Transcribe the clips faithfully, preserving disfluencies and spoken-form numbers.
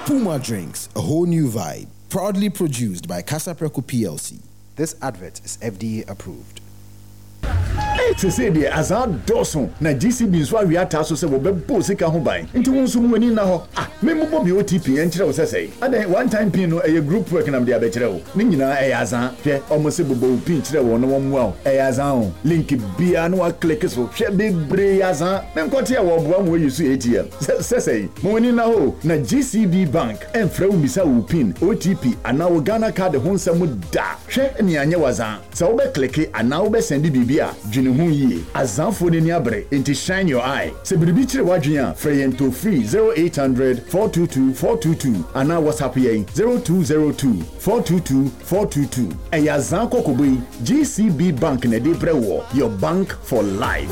Puma Drinks, a whole new vibe. Proudly produced by Casapreco P L C. This advert is F D A approved. To say the Azad Dawson, na G C B is why we are tasked to Bosika Hobine. Into one soon winning now. Ah, Memo O T P and Chiro say. And then one time Pino, a group working on the Abetro. Nina Ayazan, almost a bobo pinch, one one well. Ayazan, Link Biano clickers for Shabby Breazan. Then got here one way you see it here. Say, Moini now, na G C B Bank, and Fro Misa Pin, O T P, and now Ghana card the home some da. Share any Anyawazan. So be clicky and now be send the Bibia. Ye azanfo ni abre into shine your eye se biribi kire wadwea free to free zero eight hundred four two two four two two ana WhatsApp ye zero two zero two four two two four two two e yazan kokoboy G C B Bank na de brewo your bank for life.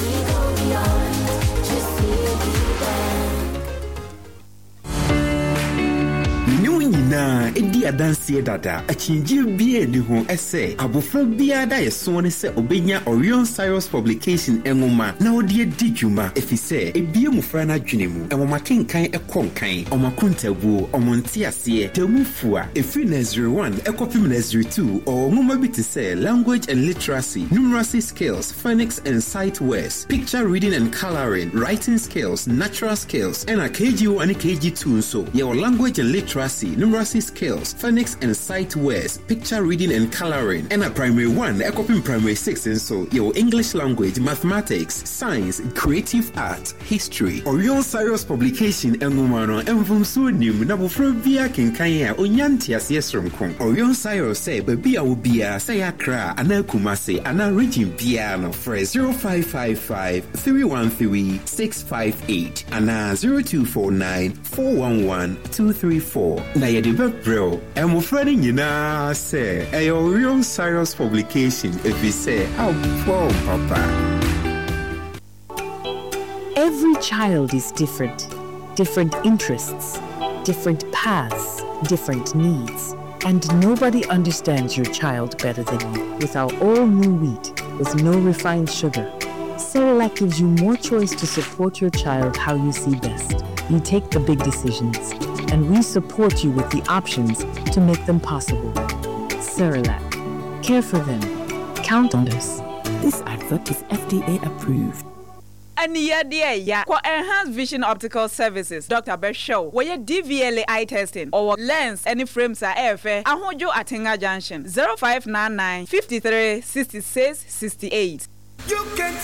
Na edi adanse dada achinji bia ni ho ese abofra bia da yeso ne se obenya Orion Cyrus publication enwoma na odi edi dwuma efise ebie mufra na dwene mu enwoma kenkan ekonkan omakontabu omonti ase temufua efi na zero one ekopim na zero two or nwoma bi te se language and literacy, numeracy skills, phonics and sight words, picture reading and coloring, writing skills, natural skills, and a K G one and K G two so your language and literacy, numeracy skills, phonics and sight words, picture reading and coloring, and a primary one, ekopim primary six, and so your English language, mathematics, science, creative art, history. Orion Cyrus publication engumano envum so nim na bofra bia kenkan a onyanti asesrom kon. Orion Cyrus say baby a wo bia say akra ana kumase ana region bia no for zero five five five three one three six five eight ana zero two four nine four one one two three four. Na yedi bro, and my friend Yina say, a Orion Cyrus publication if we say, how poor papa. Every child is different, different interests, different paths, different needs, and nobody understands your child better than you. With our all-new wheat, with no refined sugar, Cerelac gives you more choice to support your child how you see best. You take the big decisions, and we support you with the options to make them possible. Cerelac. Care for them. Count on us. This advert is F D A approved. And yeah, dear, yeah. For enhanced vision optical services, Doctor Beshow, where D V L A eye testing or lens any frames are F A, Ahojo Atenga Junction, zero five nine nine, five three, six six, six eight. You can